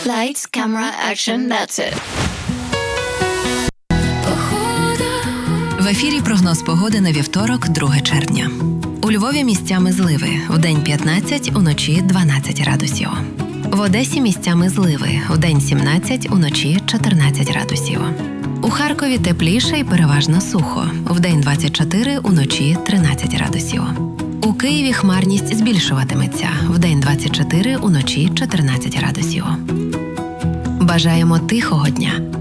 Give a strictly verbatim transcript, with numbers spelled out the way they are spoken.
Lights, camera, action, that's it. В ефірі прогноз погоди на вівторок, друге червня. У Львові місцями зливи. Вдень п'ятнадцять, уночі дванадцять градусів. В Одесі місцями зливи. Вдень сімнадцять, уночі чотирнадцять градусів. У Харкові тепліше і переважно сухо. Вдень двадцять чотири, уночі тринадцять градусів. У Києві хмарність збільшуватиметься. Вдень двадцять чотири, уночі чотирнадцять градусів. Бажаємо тихого дня.